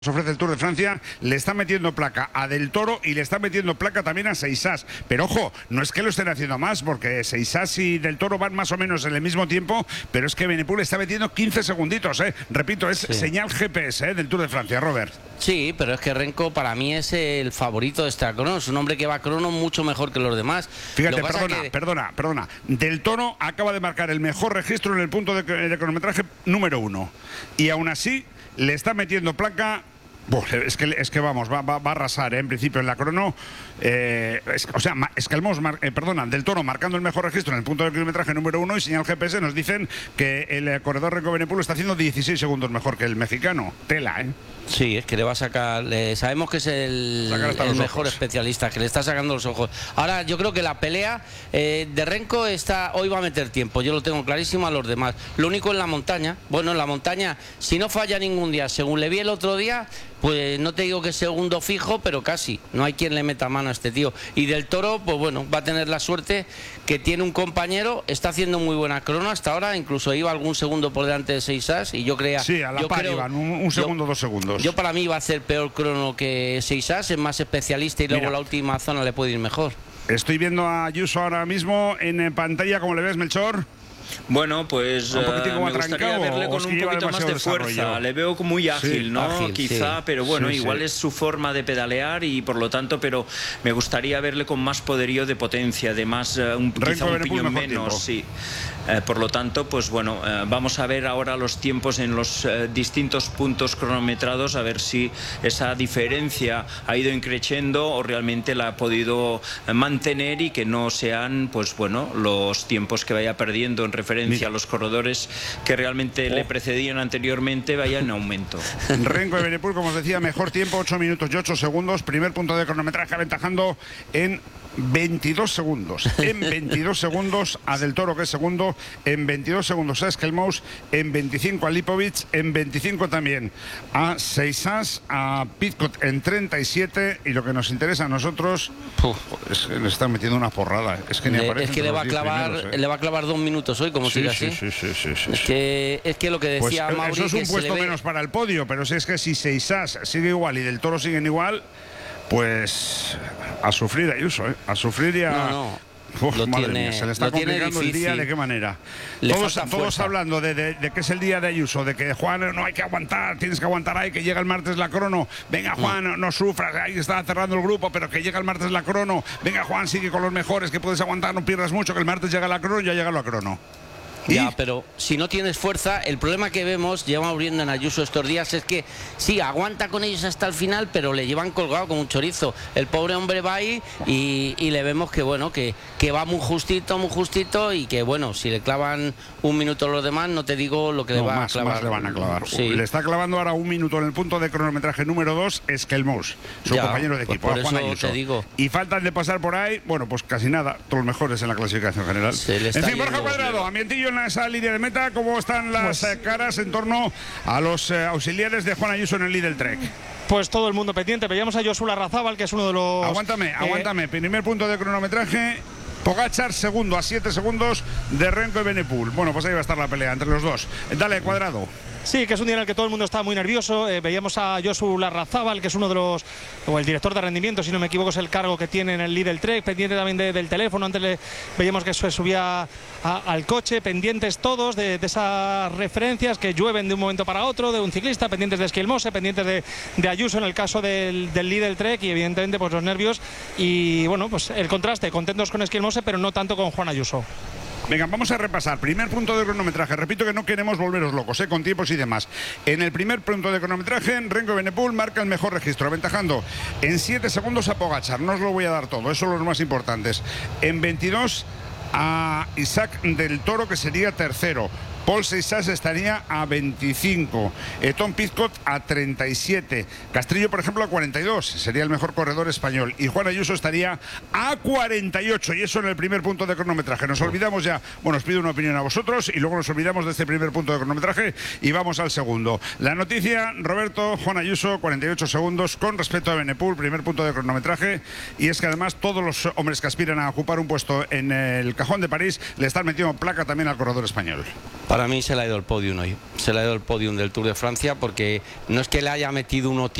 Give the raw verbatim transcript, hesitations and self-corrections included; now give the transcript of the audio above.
Ofrece el Tour de Francia, le está metiendo placa a Del Toro y le está metiendo placa también a Seixas. Pero ojo, no es que lo estén haciendo más, porque Seixas y Del Toro van más o menos en el mismo tiempo, pero es que Evenepoel está metiendo quince segunditos, ¿eh? Repito, es sí. señal G P S ¿eh? del Tour de Francia, Robert. Sí, pero es que Renko para mí es el favorito de esta crono, es un hombre que va a crono mucho mejor que los demás. Fíjate, perdona, que... perdona, perdona. Del Toro acaba de marcar el mejor registro en el punto de, de cronometraje número uno. Y aún así le está metiendo placa. Uf, es, que, es que vamos, va, va, va a arrasar ¿eh? en principio en la crono. Eh, es, o sea, es que el Mos, eh, perdona, Del Toro marcando el mejor registro en el punto de kilometraje número uno y señal G P S nos dicen que el eh, corredor Renko Evenepoel está haciendo dieciséis segundos mejor que el mexicano. Tela, ¿eh? Sí, es que le va a sacar. Eh, sabemos que es el, el mejor ojos. especialista, que le está sacando los ojos. Ahora, yo creo que la pelea eh, de Renko está, hoy va a meter tiempo, yo lo tengo clarísimo a los demás. Lo único en la montaña, bueno, en la montaña, si no falla ningún día, según le vi el otro día, pues no te digo que es segundo fijo, pero casi. No hay quien le meta mano a este tío. Y Del Toro, pues bueno, va a tener la suerte que tiene un compañero, está haciendo muy buena crono hasta ahora, incluso iba algún segundo por delante de Seixas y yo creía... Sí, a la yo par creo, iban, un, un segundo, yo, dos segundos. Yo para mí va a hacer peor crono que Seixas, es más especialista y luego Mira, la última zona le puede ir mejor. Estoy viendo a Ayuso ahora mismo en pantalla, ¿cómo le ves, Melchor? Bueno, pues un uh, me gustaría verle con un poquito más de fuerza. Desarrollo. Le veo muy ágil, sí, ¿no? Ágil, Quizá, sí. pero bueno, sí, igual sí. es su forma de pedalear y por lo tanto, pero me gustaría verle con más poderío de potencia, de más, uh, un, quizá un piñón menos, sí. Eh, por lo tanto, pues bueno, eh, vamos a ver ahora los tiempos en los eh, distintos puntos cronometrados, a ver si esa diferencia ha ido increciendo o realmente la ha podido eh, mantener y que no sean, pues bueno, los tiempos que vaya perdiendo en referencia Mira. a los corredores que realmente oh. le precedían anteriormente vayan en aumento. Renko Evenepoel, como os decía, mejor tiempo, ocho minutos y ocho segundos, primer punto de cronometraje aventajando en veintidós segundos, en veintidós segundos a Del Toro, que es segundo, en veintidós segundos a Skelmous, en veinticinco a Lipovic, en veinticinco también a Seixas, a Pidcock en treinta y siete, y lo que nos interesa a nosotros Uf, es que le están metiendo una porrada, es que, ni le, es que le va a clavar primeros, ¿eh? le va a clavar dos minutos hoy, como sí, siga sí, así. Sí, sí, sí, sí, es, sí. Que, es que lo que decía pues, Mauri, eso es un que puesto ve... menos para el podio, pero si es que si Seixas sigue igual y Del Toro siguen igual, pues a sufrir Ayuso, ¿eh? A sufrir y a... No, no. Uf, lo madre tiene, mía, se le está complicando el día, ¿de qué manera? Le todos todos hablando de, de, de que es el día de Ayuso, de que Juan, no hay que aguantar, tienes que aguantar ahí, que llega el martes la crono. Venga, Juan, no, no sufras, ahí está cerrando el grupo, pero que llega el martes la crono. Venga, Juan, sigue con los mejores, que puedes aguantar, no pierdas mucho, que el martes llega la crono y ya llega la crono. Ya, pero si no tienes fuerza, el problema que vemos, llevamos viendo en Ayuso estos días, es que sí, aguanta con ellos hasta el final, pero le llevan colgado como un chorizo. El pobre hombre va ahí y, y le vemos que bueno, que, que va muy justito, muy justito, y que bueno, si le clavan un minuto a los demás, no te digo lo que no, le va más, a clavar. Más le van a clavar. Sí. Le está clavando ahora un minuto en el punto de cronometraje número dos, Skelmous, su ya, compañero de equipo, pues Juan eso Ayuso. te digo. Y faltan de pasar por ahí, bueno, pues casi nada, todos los mejores en la clasificación general. En fin, Borja Cuadrado, ambientillo en esa línea de meta. ¿Cómo están las pues, caras en torno a los eh, auxiliares de Juan Ayuso en el Lidl Trek? Pues todo el mundo pendiente. Veíamos a Josu Larrazábal, que es uno de los... Aguántame, eh, aguántame. Primer punto de cronometraje. Pogačar segundo a siete segundos de Renko Evenepoel. Bueno, pues ahí va a estar la pelea entre los dos. Dale, Cuadrado. Sí, que es un día en el que todo el mundo está muy nervioso. Eh, veíamos a Josu Larrazábal, que es uno de los, o el director de rendimiento, si no me equivoco, es el cargo que tiene en el Lidl Trek, pendiente también de, del teléfono. Antes le veíamos que se subía a, al coche, pendientes todos de, de esas referencias que llueven de un momento para otro, de un ciclista, pendientes de Skelmose, pendientes de, de Ayuso en el caso del, del Lidl Trek, y evidentemente pues los nervios y bueno, pues el contraste, contentos con Skelmose, pero no tanto con Juan Ayuso. Venga, vamos a repasar. Primer punto de cronometraje. Repito que no queremos volveros locos, ¿eh? Con tiempos y demás. En el primer punto de cronometraje, Renko Evenepoel marca el mejor registro, aventajando en siete segundos a Pogačar. No os lo voy a dar todo, eso son los más importantes. En veintidós a Isaac Del Toro, que sería tercero. Paul Seixas estaría a veinticinco, eh, Tom Pidcock a treinta y siete, Castrillo, por ejemplo, a cuarenta y dos, sería el mejor corredor español, y Juan Ayuso estaría a cuarenta y ocho, y eso en el primer punto de cronometraje. Nos olvidamos ya, bueno, os pido una opinión a vosotros, y luego nos olvidamos de este primer punto de cronometraje, y vamos al segundo. La noticia, Roberto, Juan Ayuso, cuarenta y ocho segundos, con respecto a Evenepoel, primer punto de cronometraje, y es que además todos los hombres que aspiran a ocupar un puesto en el cajón de París le están metiendo placa también al corredor español. Para mí se le ha ido el podium hoy, se le ha ido el podium del Tour de Francia, porque no es que le haya metido uno